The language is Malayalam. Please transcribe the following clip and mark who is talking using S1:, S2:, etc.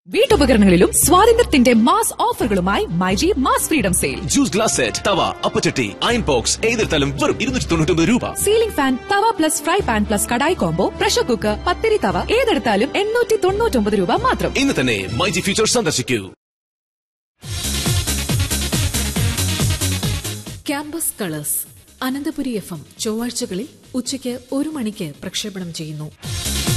S1: വീട്ടുപകരണങ്ങളിലും സ്വാതന്ത്ര്യത്തിന്റെ mass ഓഫറുകളുമായി myG mass freedom sale.
S2: Juice glass set, തവ, അപ്പച്ചട്ടി, അയൺ ബോക്സ് ഏതെടുത്താലും വെറും 299 രൂപ.
S1: സീലിംഗ് ഫാൻ, തവ plus fry pan plus kadai combo, pressure cooker, പത്തിരി തവ ഏതെടുത്താലും 899 രൂപ മാത്രം.
S2: ഇന്ന് തന്നെ മൈജി ഫ്യൂച്ചർ സന്ദർശിക്കൂ.
S3: ക്യാമ്പസ് കളേഴ്സ് അനന്തപുരി FM ചൊവ്വാഴ്ചകളിൽ ഉച്ചയ്ക്ക് 1 മണിക്ക് പ്രക്ഷേപണം ചെയ്യുന്നു.